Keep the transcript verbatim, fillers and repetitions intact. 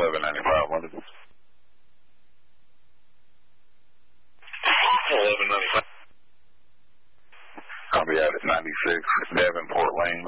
eleven ninety-five London. eleven ninety-five. I'll be out at ninety-six Davenport Lane.